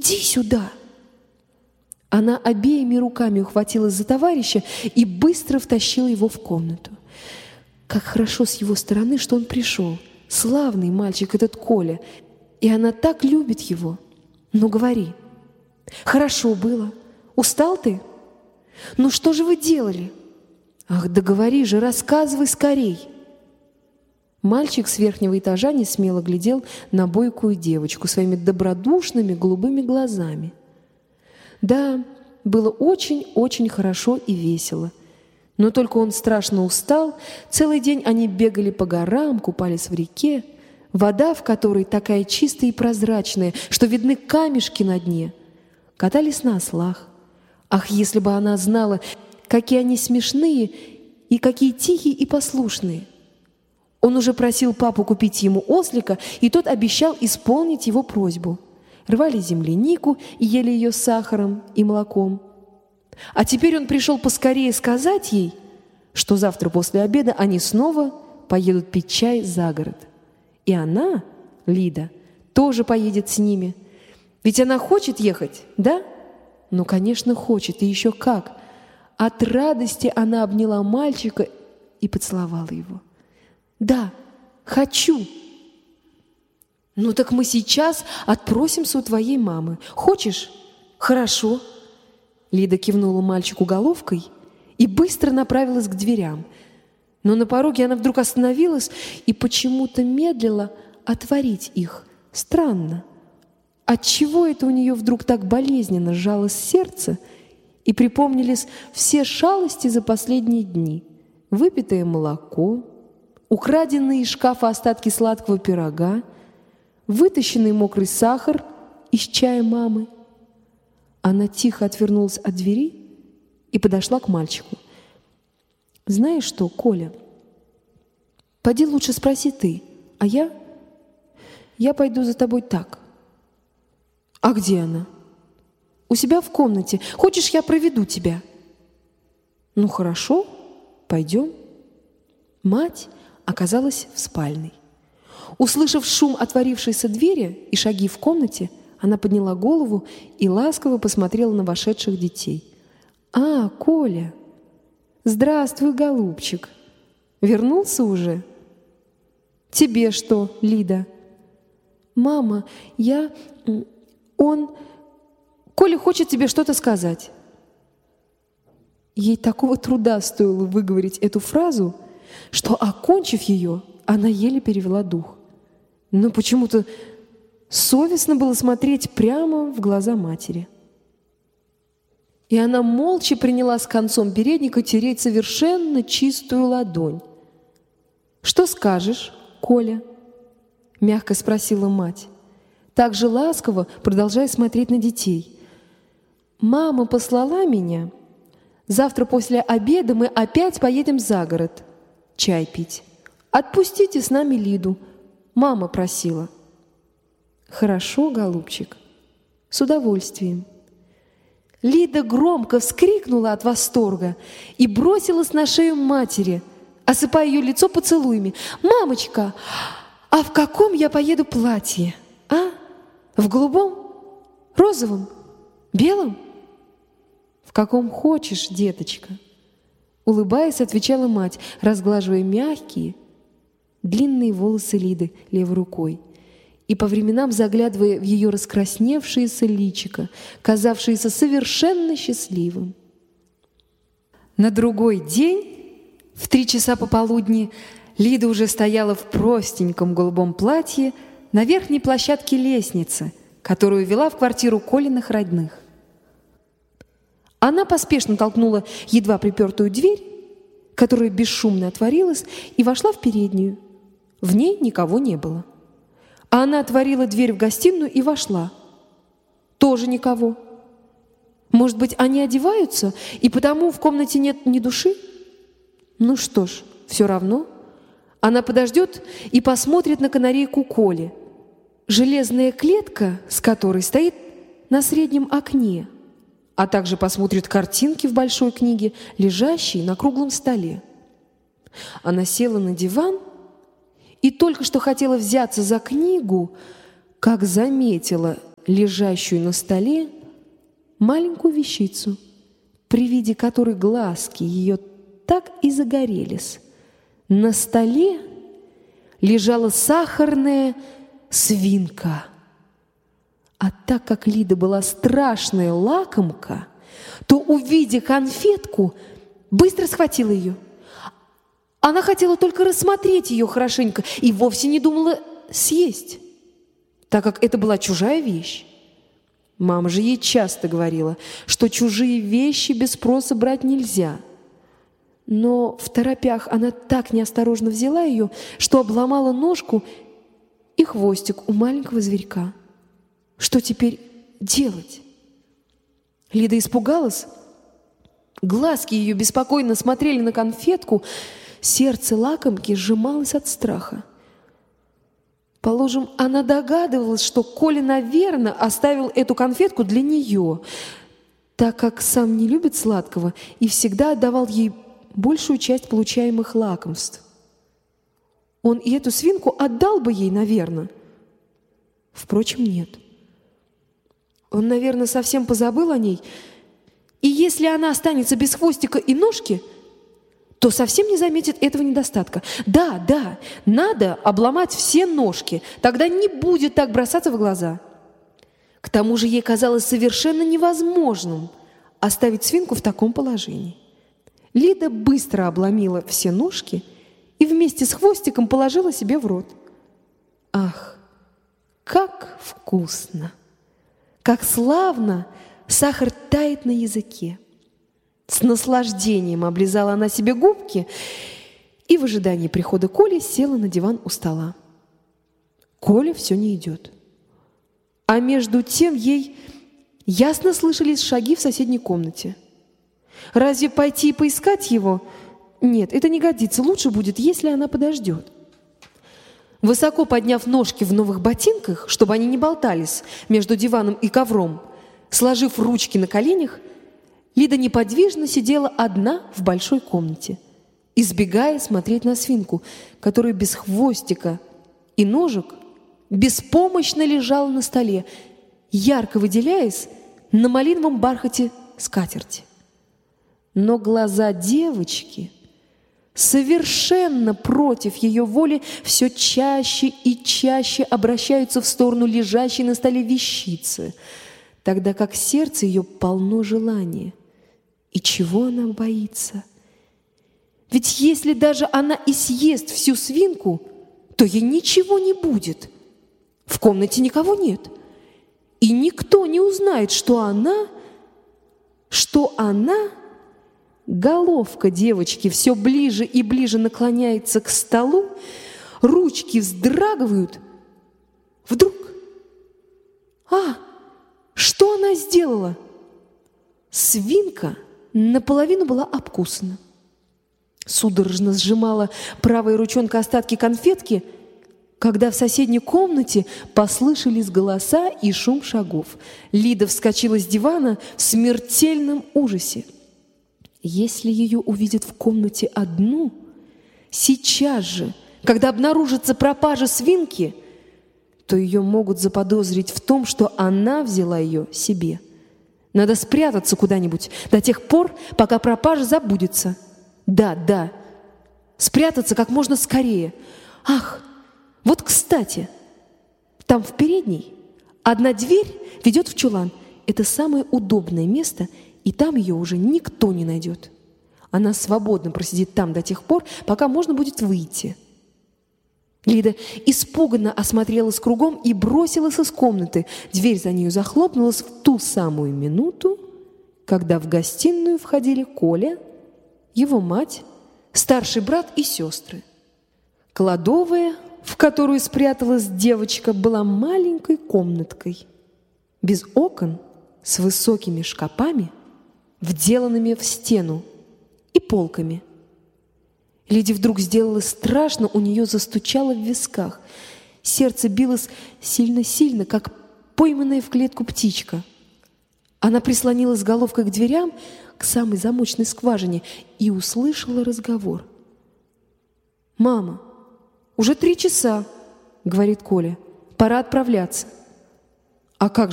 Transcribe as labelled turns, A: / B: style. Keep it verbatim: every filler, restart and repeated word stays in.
A: иди сюда!» Она обеими руками ухватилась за товарища и быстро втащила его в комнату. Как хорошо с его стороны, что он пришел. Славный мальчик этот Коля. И она так любит его. Ну, говори. Хорошо было. Устал ты? Ну, что же вы делали? Ах, да говори же, рассказывай скорей. Мальчик с верхнего этажа несмело глядел на бойкую девочку своими добродушными голубыми глазами. Да, было очень-очень хорошо и весело. Но только он страшно устал. Целый день они бегали по горам, купались в реке, вода в которой такая чистая и прозрачная, что видны камешки на дне. Катались на ослах. Ах, если бы она знала, какие они смешные и какие тихие и послушные! Он уже просил папу купить ему ослика, и тот обещал исполнить его просьбу. Рвали землянику и ели ее с сахаром и молоком. А теперь он пришел поскорее сказать ей, что завтра после обеда они снова поедут пить чай за город. И она, Лида, тоже поедет с ними. Ведь она хочет ехать, да? Ну, конечно, хочет, и еще как. От радости она обняла мальчика и поцеловала его. «Да, хочу!» «Ну так мы сейчас отпросимся у твоей мамы. Хочешь?» «Хорошо». Лида кивнула мальчику головкой и быстро направилась к дверям. Но на пороге она вдруг остановилась и почему-то медлила отворить их. Странно. Отчего это у нее вдруг так болезненно сжалось сердце, и припомнились все шалости за последние дни. Выпитое молоко, украденные из шкафа остатки сладкого пирога, вытащенный мокрый сахар из чая мамы. Она тихо отвернулась от двери и подошла к мальчику. «Знаешь что, Коля, поди лучше спроси ты, а я... Я пойду за тобой так». «А где она?» «У себя в комнате. Хочешь, я проведу тебя?» «Ну, хорошо, пойдем». Мать оказалась в спальной. Услышав шум отворившейся двери и шаги в комнате, она подняла голову и ласково посмотрела на вошедших детей. «А, Коля! Здравствуй, голубчик! Вернулся уже?» «Тебе что, Лида?» «Мама, я... Он... Коля хочет тебе что-то сказать». Ей такого труда стоило выговорить эту фразу, что, окончив ее, она еле перевела дух. Но почему-то совестно было смотреть прямо в глаза матери. И она молча принялась концом передника тереть совершенно чистую ладонь. «Что скажешь, Коля?» — мягко спросила мать, так же ласково продолжая смотреть на детей. «Мама послала меня. Завтра после обеда мы опять поедем за город чай пить. Отпустите с нами Лиду. Мама просила». «Хорошо, голубчик, с удовольствием». Лида громко вскрикнула от восторга и бросилась на шею матери, осыпая ее лицо поцелуями. «Мамочка, а в каком я поеду платье? А? В голубом? Розовом? Белом?» «В каком хочешь, деточка», — улыбаясь, отвечала мать, разглаживая мягкие, длинные волосы Лиды левой рукой и по временам заглядывая в ее раскрасневшееся личико, казавшееся совершенно счастливым. На другой день, в три часа пополудни, Лида уже стояла в простеньком голубом платье на верхней площадке лестницы, которую вела в квартиру Колиных родных. Она поспешно толкнула едва припертую дверь, которая бесшумно отворилась, и вошла в переднюю. В ней никого не было. А она отворила дверь в гостиную и вошла. Тоже никого. Может быть, они одеваются, и потому в комнате нет ни души? Ну что ж, все равно. Она подождет и посмотрит на канарейку Коли, железная клетка с которой стоит на среднем окне, а также посмотрит картинки в большой книге, лежащей на круглом столе. Она села на диван и только что хотела взяться за книгу, как заметила лежащую на столе маленькую вещицу, при виде которой глазки ее так и загорелись. На столе лежала сахарная свинка. А так как Лида была страшная лакомка, то, увидя конфетку, быстро схватила ее. Она хотела только рассмотреть ее хорошенько и вовсе не думала съесть, так как это была чужая вещь. Мама же ей часто говорила, что чужие вещи без спроса брать нельзя. Но в торопях она так неосторожно взяла ее, что обломала ножку и хвостик у маленького зверька. Что теперь делать? Лида испугалась. Глазки ее беспокойно смотрели на конфетку. Сердце лакомки сжималось от страха. Положим, она догадывалась, что Коля, наверное, оставил эту конфетку для нее, так как сам не любит сладкого и всегда отдавал ей большую часть получаемых лакомств. Он и эту свинку отдал бы ей, наверное. Впрочем, нет. Он, наверное, совсем позабыл о ней, и если она останется без хвостика и ножки, то совсем не заметит этого недостатка. Да, да, надо обломать все ножки, тогда не будет так бросаться в глаза. К тому же ей казалось совершенно невозможным оставить свинку в таком положении. Лида быстро обломила все ножки и вместе с хвостиком положила себе в рот. Ах, как вкусно! Как славно сахар тает на языке! С наслаждением облизала она себе губки и в ожидании прихода Коли села на диван у стола. Коля все не идет. А между тем ей ясно слышались шаги в соседней комнате. Разве пойти и поискать его? Нет, это не годится. Лучше будет, если она подождет. Высоко подняв ножки в новых ботинках, чтобы они не болтались между диваном и ковром, сложив ручки на коленях, Лида неподвижно сидела одна в большой комнате, избегая смотреть на свинку, которая без хвостика и ножек беспомощно лежала на столе, ярко выделяясь на малиновом бархате скатерти. Но глаза девочки, совершенно против ее воли, все чаще и чаще обращаются в сторону лежащей на столе вещицы, тогда как сердце ее полно желания. И чего она боится? Ведь если даже она и съест всю свинку, то ей ничего не будет. В комнате никого нет. И никто не узнает, что она, что она... Головка девочки все ближе и ближе наклоняется к столу, ручки вздрагивают. Вдруг... А, что она сделала? Свинка наполовину была обкусана. Судорожно сжимала правой ручонкой остатки конфетки, когда в соседней комнате послышались голоса и шум шагов. Лида вскочила с дивана в смертельном ужасе. Если ее увидят в комнате одну, сейчас же, когда обнаружится пропажа свинки, то ее могут заподозрить в том, что она взяла ее себе. Надо спрятаться куда-нибудь до тех пор, пока пропажа забудется. Да, да, спрятаться как можно скорее. Ах, вот кстати, там в передней одна дверь ведет в чулан. Это самое удобное место, и там ее уже никто не найдет. Она свободно просидит там до тех пор, пока можно будет выйти. Лида испуганно осмотрелась кругом и бросилась из комнаты. Дверь за нею захлопнулась в ту самую минуту, когда в гостиную входили Коля, его мать, старший брат и сестры. Кладовая, в которую спряталась девочка, была маленькой комнаткой, без окон, с высокими шкапами, вделанными в стену, и полками. Лиде вдруг сделалось страшно, у нее застучало в висках. Сердце билось сильно-сильно, как пойманная в клетку птичка. Она прислонилась головкой к дверям, к самой замочной скважине, и услышала разговор. «Мама, уже три часа, — говорит Коля, — пора отправляться». «А как же